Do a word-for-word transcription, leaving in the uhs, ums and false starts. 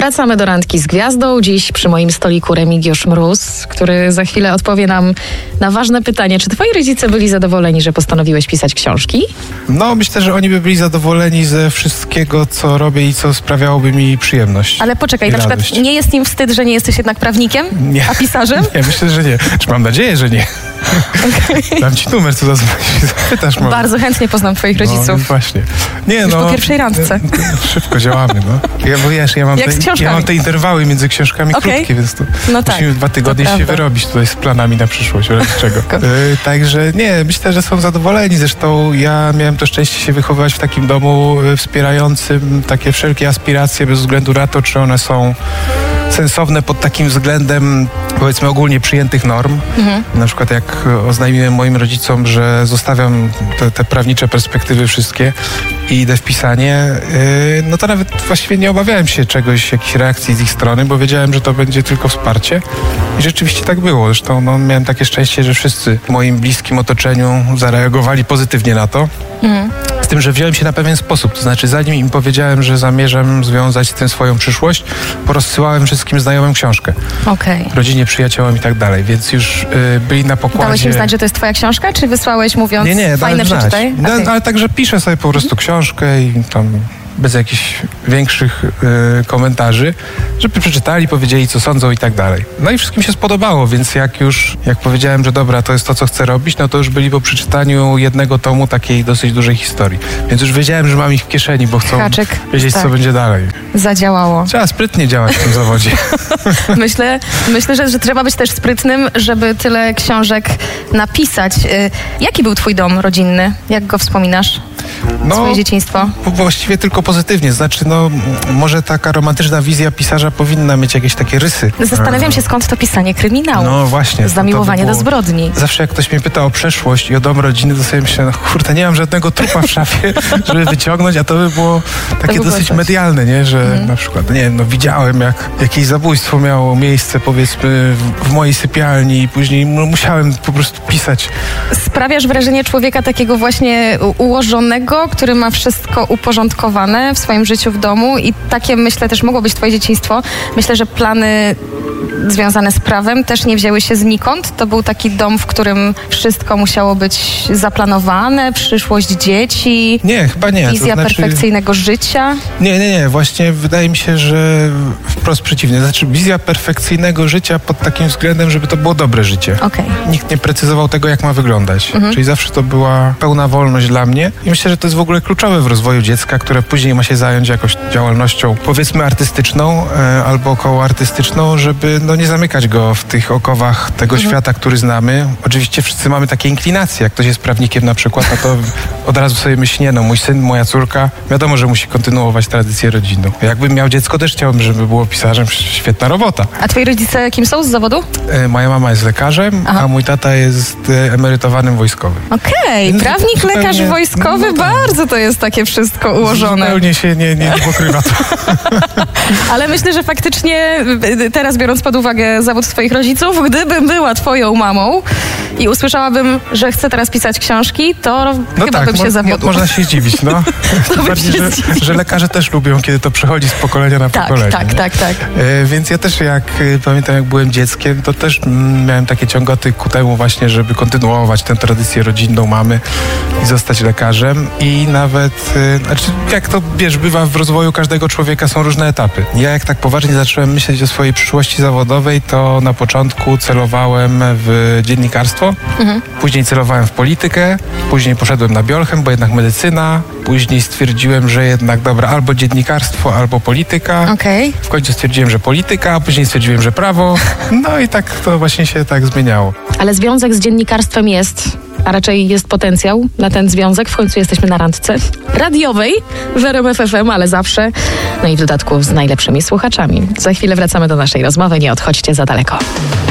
Wracamy do Randki z Gwiazdą. Dziś przy moim stoliku Remigiusz Mróz, który za chwilę odpowie nam na ważne pytanie. Czy twoi rodzice byli zadowoleni, że postanowiłeś pisać książki? No, myślę, że oni by byli zadowoleni ze wszystkiego, co robię i co sprawiałoby mi przyjemność. Ale poczekaj, na radość. przykład nie jest im wstyd, że nie jesteś jednak prawnikiem? Nie. A pisarzem? Nie, myślę, że nie. Czy mam nadzieję, że nie. Okay. Dam ci numer, co zapytasz. Może. Bardzo chętnie poznam twoich rodziców. No, właśnie. Nie, Już no, po pierwszej randce. Szybko działamy, no. Ja, bo wiesz, ja mam, Jak te, z książkami. ja mam te interwały między książkami okay. krótkie, więc to no tak, musimy dwa tygodnie się wyrobić tutaj z planami na przyszłość, oraz czego. y, także nie, myślę, że są zadowoleni. Zresztą ja miałem to szczęście się wychowywać w takim domu wspierającym takie wszelkie aspiracje bez względu na to, czy one są sensowne pod takim względem, powiedzmy, ogólnie przyjętych norm. Mhm. Na przykład jak oznajmiłem moim rodzicom, że zostawiam te, te prawnicze perspektywy wszystkie i idę w pisanie, yy, no to nawet właściwie nie obawiałem się czegoś, jakiejś reakcji z ich strony, bo wiedziałem, że to będzie tylko wsparcie. I rzeczywiście tak było. Zresztą no, miałem takie szczęście, że wszyscy w moim bliskim otoczeniu zareagowali pozytywnie na to. Mhm. Z tym, że wziąłem się na pewien sposób. To znaczy, zanim im powiedziałem, że zamierzam związać z tym swoją przyszłość, porozsyłałem wszystkim znajomym książkę. Okay. Rodzinie, przyjaciołom i tak dalej, więc już y, byli na pokładzie. Dałeś im znać, że to jest twoja książka, czy wysłałeś mówiąc, nie, nie, fajne przeczytaj? No, okay. Ale także piszę sobie po prostu książkę i tam bez jakichś większych y, komentarzy, żeby przeczytali, powiedzieli, co sądzą i tak dalej. No i wszystkim się spodobało, więc jak już, jak powiedziałem, że dobra, to jest to, co chcę robić, no to już byli po przeczytaniu jednego tomu takiej dosyć dużej historii. Więc już wiedziałem, że mam ich w kieszeni, bo chcą Haczyk, wiedzieć, tak. co będzie dalej. Zadziałało. Trzeba sprytnie działać w tym zawodzie. Myślę, myślę że, że trzeba być też sprytnym, żeby tyle książek napisać. Jaki był twój dom rodzinny? Jak go wspominasz? No, swoje dzieciństwo? Właściwie tylko pozytywnie. Znaczy, no, może taka romantyczna wizja pisarza powinna mieć jakieś takie rysy. Zastanawiam się, skąd to pisanie kryminału. No właśnie. Zamiłowanie do zbrodni. Zawsze jak ktoś mnie pyta o przeszłość i o dom rodziny, to sobie myślę, no kurde, nie mam żadnego trupa w szafie, żeby wyciągnąć, a to by było takie by dosyć coś. medialne, nie? Że mm. na przykład, nie wiem, no widziałem, jak jakieś zabójstwo miało miejsce, powiedzmy, w, w mojej sypialni i później no, musiałem po prostu pisać. Sprawiasz wrażenie człowieka takiego właśnie ułożonego, który ma wszystko uporządkowane w swoim życiu w domu i takie, myślę, też mogło być twoje dzieciństwo. Myślę, że plany związane z prawem też nie wzięły się znikąd. To był taki dom, w którym wszystko musiało być zaplanowane, przyszłość dzieci. Nie, chyba nie. Wizja to znaczy... perfekcyjnego życia. Nie, nie, nie. Właśnie wydaje mi się, że wprost przeciwnie. Znaczy wizja perfekcyjnego życia pod takim względem, żeby to było dobre życie. Okay. Nikt nie precyzował tego, jak ma wyglądać. Mhm. Czyli zawsze to była pełna wolność dla mnie. I myślę, że to jest w ogóle kluczowe w rozwoju dziecka, które później ma się zająć jakąś działalnością, powiedzmy artystyczną e, albo około artystyczną, żeby no, nie zamykać go w tych okowach tego mhm. świata, który znamy. Oczywiście wszyscy mamy takie inklinacje. Jak ktoś jest prawnikiem na przykład, no to od razu sobie myśli, nie no, mój syn, moja córka, wiadomo, że musi kontynuować tradycję rodzinną. Jakbym miał dziecko, też chciałbym, żeby było pisarzem. Świetna robota. A twoi rodzice kim są z zawodu? E, moja mama jest lekarzem, Aha. a mój tata jest e, emerytowanym wojskowym. Okej, okay. prawnik, zupełnie, lekarz wojskowy, no, bardzo to jest takie wszystko ułożone. Zupełnie się nie, nie pokrywa to. Ale myślę, że faktycznie teraz, biorąc pod uwagę zawód twoich rodziców, gdybym była twoją mamą i usłyszałabym, że chcę teraz pisać książki, to no chyba tak, bym się mo- zawiodła. Można się zdziwić, no. Bardziej, że, że lekarze też lubią, kiedy to przechodzi z pokolenia na tak, pokolenie. Tak, tak, tak. E, więc ja też, jak pamiętam, jak byłem dzieckiem, to też mm, miałem takie ciągoty ku temu właśnie, żeby kontynuować tę tradycję rodzinną mamy i zostać lekarzem. I nawet, e, znaczy, jak to, wiesz, bywa w rozwoju każdego człowieka, są różne etapy. Ja jak tak poważnie zacząłem myśleć o swojej przyszłości zawodowej, to na początku celowałem w dziennikarstwo, mhm. później celowałem w politykę, później poszedłem na biolchem, bo jednak medycyna, później stwierdziłem, że jednak dobra, albo dziennikarstwo, albo polityka. Okay. W końcu stwierdziłem, że polityka, a później stwierdziłem, że prawo. No i tak to właśnie się tak zmieniało. Ale związek z dziennikarstwem jest, a raczej jest potencjał na ten związek. W końcu jesteśmy na randce radiowej w R M F F M, ale zawsze. No i w dodatku z najlepszymi słuchaczami. Za chwilę wracamy do naszej rozmowy. Nie odchodźcie za daleko.